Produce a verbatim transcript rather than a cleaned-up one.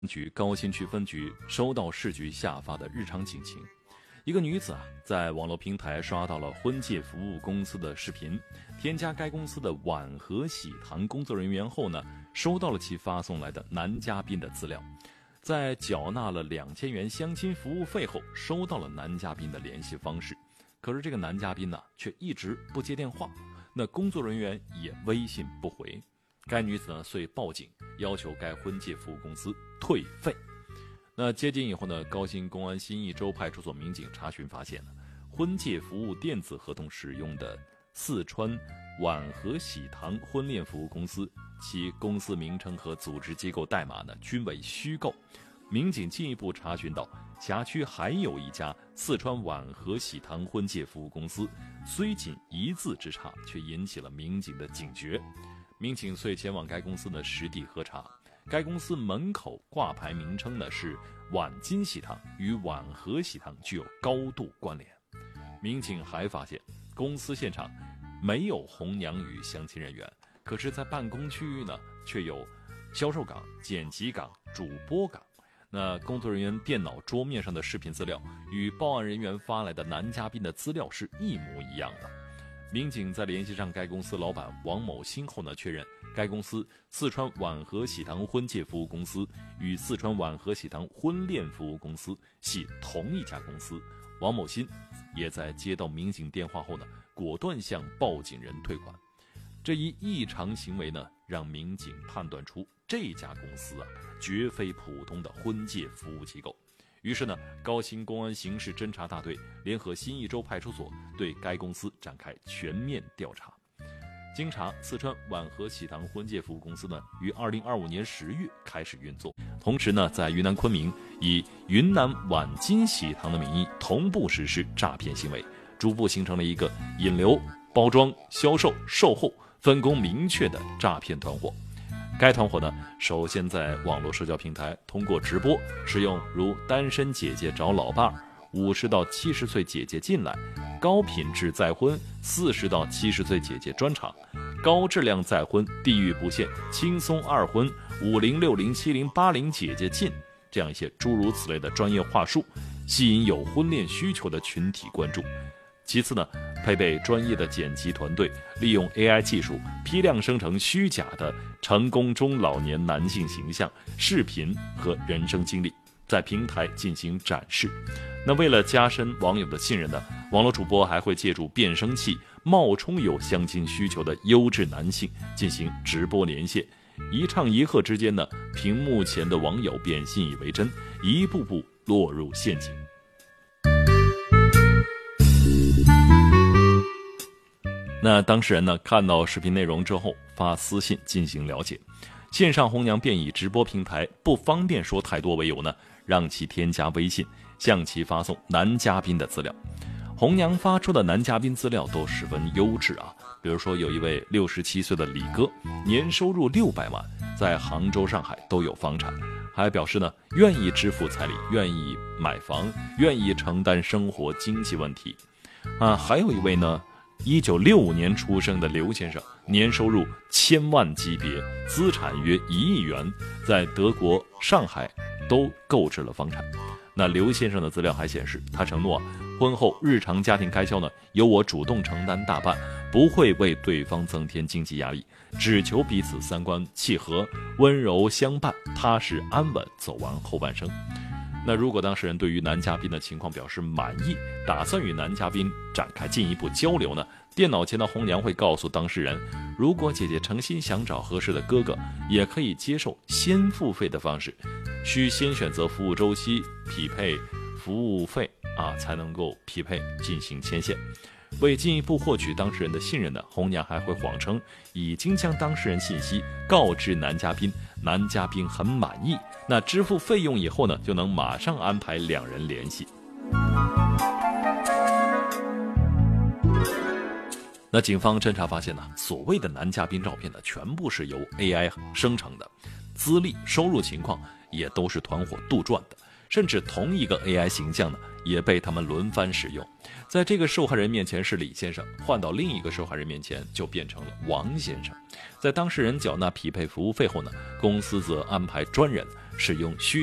局高新区分局收到市局下发的日常警情，一个女子啊，在网络平台刷到了婚介服务公司的视频，添加该公司的婉和喜堂工作人员后呢，收到了其发送来的男嘉宾的资料，在缴纳了两千元相亲服务费后，收到了男嘉宾的联系方式，可是这个男嘉宾呢，却一直不接电话，那工作人员也微信不回。该女子呢，遂报警，要求该婚介服务公司退费。那接警以后呢，高新公安新义州派出所民警查询发现呢，婚介服务电子合同使用的四川婉和喜堂婚恋服务公司，其公司名称和组织机构代码呢，均为虚构。民警进一步查询到，辖区还有一家四川婉和喜堂婚介服务公司，虽仅一字之差，却引起了民警的警觉。民警遂前往该公司的实地核查，该公司门口挂牌名称呢是婉金喜堂，与婉和喜堂具有高度关联。民警还发现，公司现场没有红娘与相亲人员，可是在办公区域呢，却有销售岗、剪辑岗、主播岗。那工作人员电脑桌面上的视频资料与报案人员发来的男嘉宾的资料是一模一样的。民警在联系上该公司老板王某新后呢，确认该公司四川婉和喜堂婚介服务公司与四川婉和喜堂婚恋服务公司系同一家公司。王某新也在接到民警电话后呢，果断向报警人退款。这一异常行为呢，让民警判断出这家公司啊，绝非普通的婚介服务机构。于是呢，高新公安刑事侦查大队联合新义州派出所对该公司展开全面调查。经查，四川婉和喜堂婚介服务公司呢，于二零二五年十月开始运作，同时呢，在云南昆明以云南婉金喜堂的名义同步实施诈骗行为，逐步形成了一个引流、包装、销售、售后分工明确的诈骗团伙。该团伙呢，首先在网络社交平台通过直播，使用如单身姐姐找老伴儿、五十到七十岁姐姐进来、高品质再婚、四十到七十岁姐姐专场、高质量再婚、地域不限、轻松二婚、五零、六零、七零、八零姐姐进，这样一些诸如此类的专业话术，吸引有婚恋需求的群体关注。其次呢，配备专业的剪辑团队，利用 A I 技术批量生成虚假的成功中老年男性形象、视频和人生经历，在平台进行展示。那为了加深网友的信任呢，网络主播还会借助变声器冒充有相亲需求的优质男性进行直播连线，一唱一和之间呢，屏幕前的网友便信以为真，一步步落入陷阱。那当事人呢，看到视频内容之后发私信进行了解，线上红娘便以直播平台不方便说太多为由呢，让其添加微信，向其发送男嘉宾的资料。红娘发出的男嘉宾资料都十分优质啊，比如说有一位六十七岁的李哥，年收入六百万，在杭州、上海都有房产，还表示呢，愿意支付彩礼，愿意买房，愿意承担生活经济问题啊。还有一位呢，一九六五年出生的刘先生，年收入千万级别，资产约一亿元，在德国、上海都购置了房产。那刘先生的资料还显示，他承诺婚后日常家庭开销呢，由我主动承担大半，不会为对方增添经济压力，只求彼此三观契合，温柔相伴，踏实安稳，走完后半生。那如果当事人对于男嘉宾的情况表示满意，打算与男嘉宾展开进一步交流呢，电脑前的红娘会告诉当事人，如果姐姐诚心想找合适的哥哥，也可以接受先付费的方式，需先选择服务周期匹配服务费啊，才能够匹配进行牵线。为进一步获取当事人的信任呢，红娘还会谎称已经将当事人信息告知男嘉宾，男嘉宾很满意，那支付费用以后呢，就能马上安排两人联系。那警方侦查发现呢，所谓的男嘉宾照片呢，全部是由 A I 生成的，资历、收入情况也都是团伙杜撰的，甚至同一个 A I 形象呢，也被他们轮番使用。在这个受害人面前是李先生，换到另一个受害人面前就变成了王先生。在当事人缴纳匹配服务费后呢，公司则安排专人使用虚